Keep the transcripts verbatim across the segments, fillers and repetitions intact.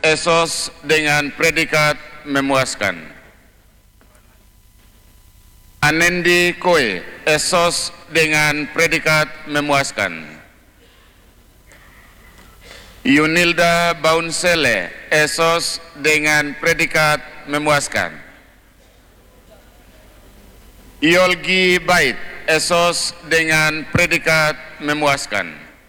esos dengan predikat memuaskan. Anendi Koe, esos dengan predikat memuaskan. Yunilda Baunsele, esos dengan predikat memuaskan. Yolgi Bait, esos dengan predikat memuaskan.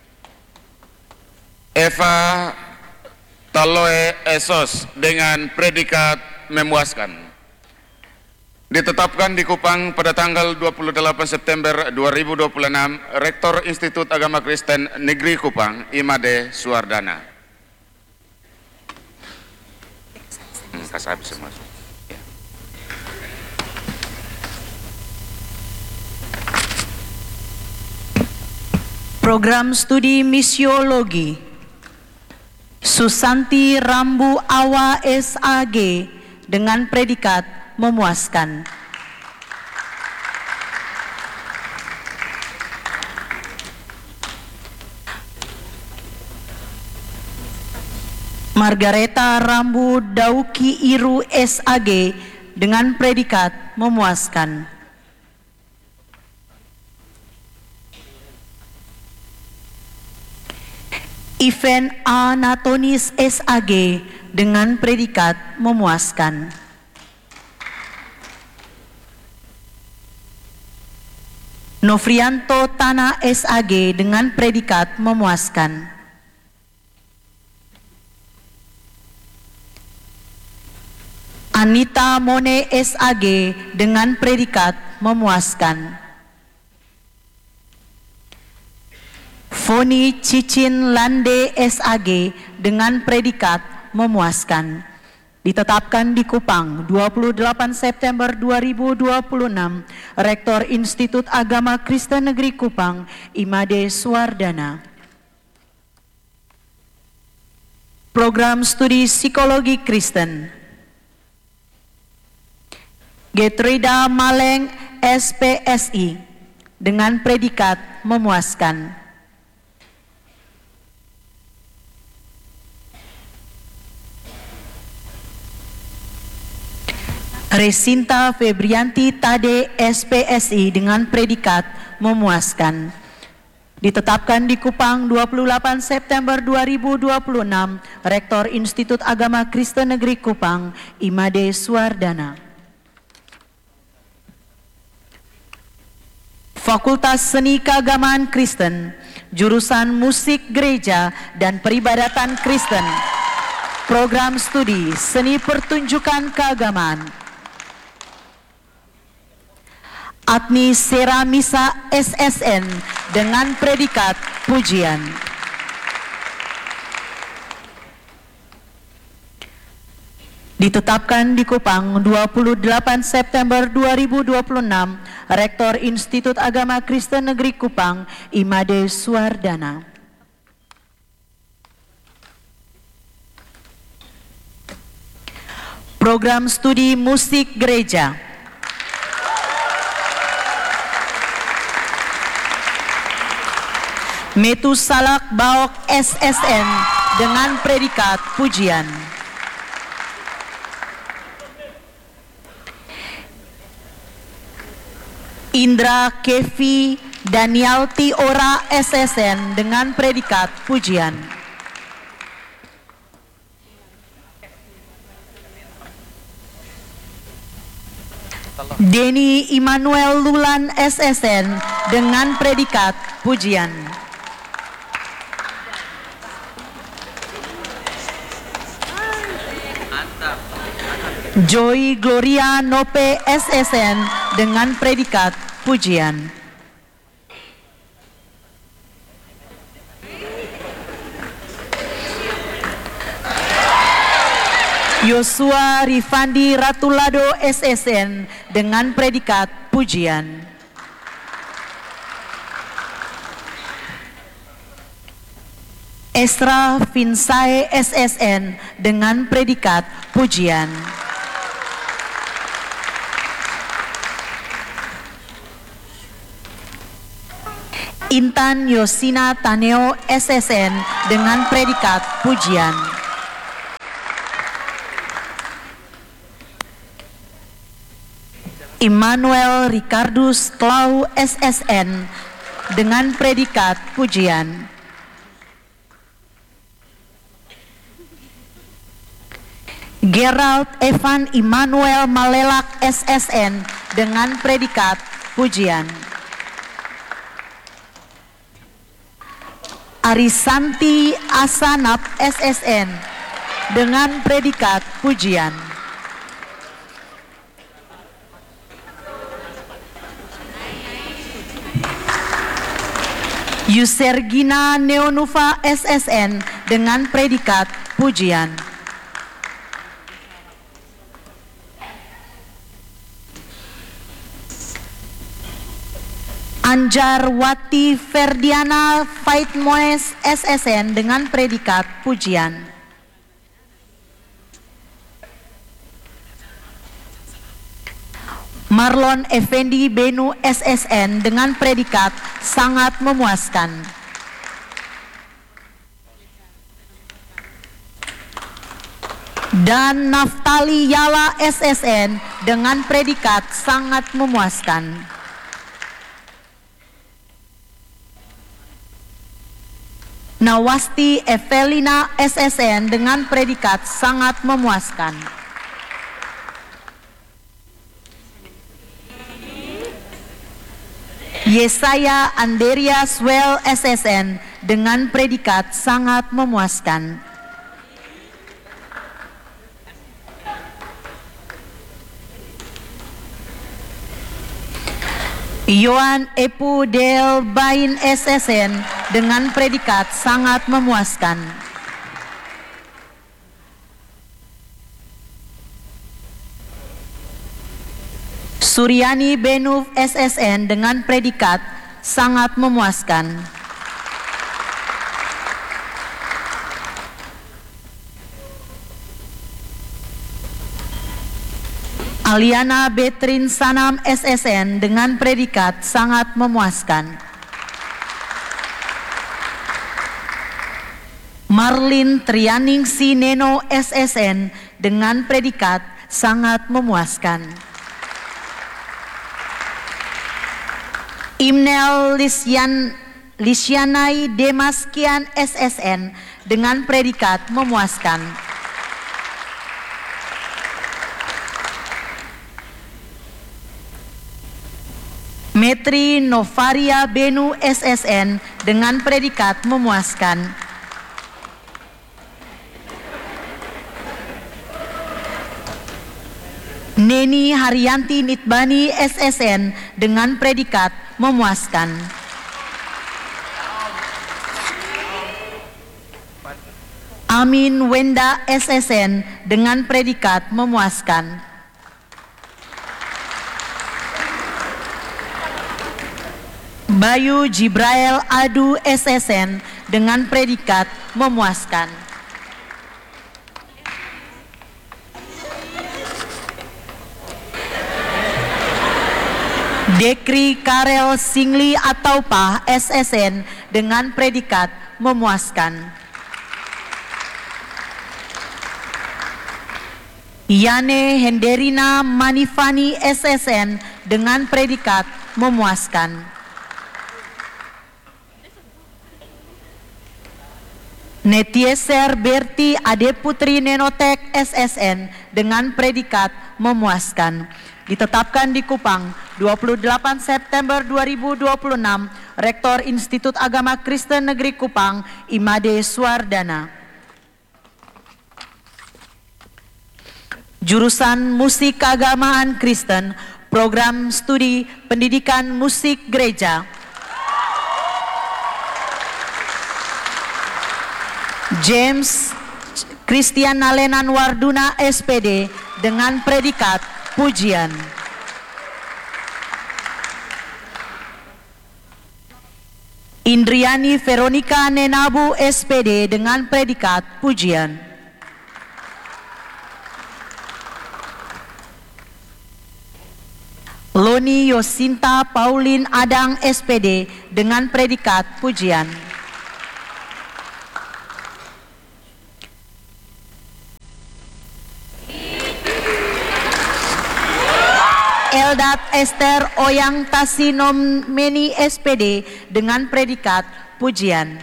Eva Taloe, esos dengan predikat memuaskan. Ditetapkan di Kupang pada tanggal dua puluh delapan September dua ribu dua puluh enam, Rektor Institut Agama Kristen Negeri Kupang, Imade Suwardana. Hmm, kasih habis semua. Ya. Program Studi Misiologi Susanti Rambu Awa S A G dengan predikat memuaskan. Margareta Rambu Dauki Iru S A G dengan predikat memuaskan. Ivan Anatonis S A G dengan predikat memuaskan. Novrianto Tana S A G dengan predikat memuaskan. Anita Mone S A G dengan predikat memuaskan. Foni Cicin Lande S A G dengan predikat memuaskan. Ditetapkan di Kupang dua puluh delapan September dua ribu dua puluh enam, Rektor Institut Agama Kristen Negeri Kupang, Imade Suwardana. Program Studi Psikologi Kristen Getrida Maleng S P S I dengan predikat memuaskan. Resinta Febrianti Tade S P S I dengan predikat memuaskan. Ditetapkan di Kupang dua puluh delapan September dua ribu dua puluh enam, Rektor Institut Agama Kristen Negeri Kupang, Imade Suwardana. Fakultas Seni Keagamaan Kristen, jurusan Musik Gereja dan Peribadatan Kristen. Program Studi Seni Pertunjukan Keagamaan. Adni Seramisa S S N dengan predikat pujian. Ditetapkan di Kupang dua puluh delapan September dua ribu dua puluh enam, Rektor Institut Agama Kristen Negeri Kupang, Imade Suwardana. Program Studi Musik Gereja Metusalak Baok S S N dengan predikat pujian. Indra Kevi Danialti Ora S S N dengan predikat pujian. Denny Immanuel Lulan S S N dengan predikat pujian. Joy Gloria Nope S S N dengan predikat pujian. Yosua Rifandi Ratulado S S N dengan predikat pujian. Esra Finsae S S N dengan predikat pujian. Intan Yosina Taneo S S N dengan predikat pujian. Immanuel Ricardus Clau S S N dengan predikat pujian. Gerald Evan Immanuel Malelak S S N dengan predikat pujian. Arisanti Asanap S S N dengan predikat pujian. Yusergina Neonuva S S N dengan predikat pujian. Anjarwati Ferdiana Faitmoes S S N dengan predikat pujian. Marlon Effendi Benu S S N dengan predikat sangat memuaskan. Dan Naftali Yala S S N dengan predikat sangat memuaskan. Nawasti Evelina S S N dengan predikat sangat memuaskan. Yesaya Anderia Swell S S N dengan predikat sangat memuaskan. Yohan Epu Del Bain S S N dengan predikat sangat memuaskan. Suryani Benuf S S N dengan predikat sangat memuaskan. Aliana Betrin Sanam S S N dengan predikat sangat memuaskan. Marlin Trianingsi Neno S S N dengan predikat sangat memuaskan. Imnel Lisyan, Lisyanai Demaskian S S N dengan predikat memuaskan. Metri Novaria Benu S S N dengan predikat memuaskan. Neni Haryanti Nitbani S S N dengan predikat memuaskan. Amin Wenda S S N dengan predikat memuaskan. Bayu Jibrail Adu S S N dengan predikat memuaskan. Dekri Karel Singli Ataupah S S N dengan predikat memuaskan. Yane Henderina Manifani S S N dengan predikat memuaskan. Netieser Berti Adeputri Nenotek S S N dengan predikat memuaskan. Ditetapkan di Kupang dua puluh delapan September dua ribu dua puluh enam, Rektor Institut Agama Kristen Negeri Kupang, Imade Suardana. Jurusan Musik Keagamaan Kristen, Program Studi Pendidikan Musik Gereja. James Christian Nalenan Warduna S P D dengan predikat pujian. Indriani Veronica Nenabu S P D dengan predikat pujian. Loni Yosinta Pauline Adang S P D dengan predikat pujian. Eldat Esther Oyang Tasinomeni S P D dengan predikat pujian.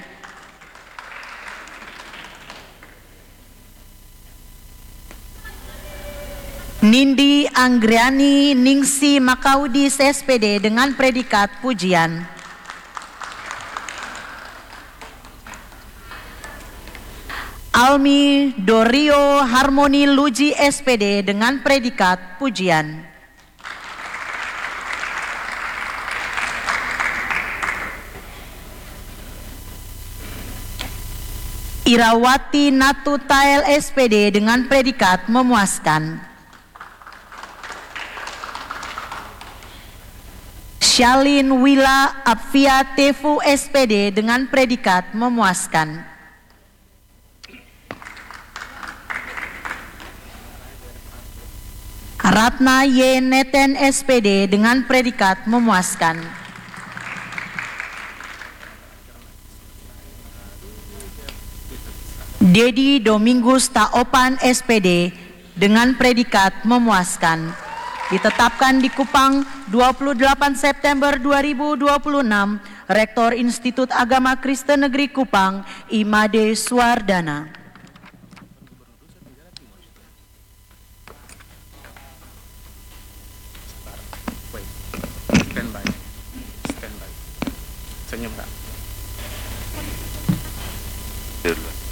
Nindi Anggriani Ningsi Makaudis S P D dengan predikat pujian. Almi Dorio Harmoni Luji S P D dengan predikat pujian. Irawati Natu Tael S P D dengan predikat memuaskan. Shalin Wila Apvia Tefu S P D dengan predikat memuaskan. Ratna Y Neten S P D dengan predikat memuaskan. Dedi Domingus Taopan S P D dengan predikat memuaskan. Ditetapkan di Kupang dua puluh delapan September dua ribu dua puluh enam, Rektor Institut Agama Kristen Negeri Kupang, Imade Suardana. Standby. Standby. Senyum, Kak.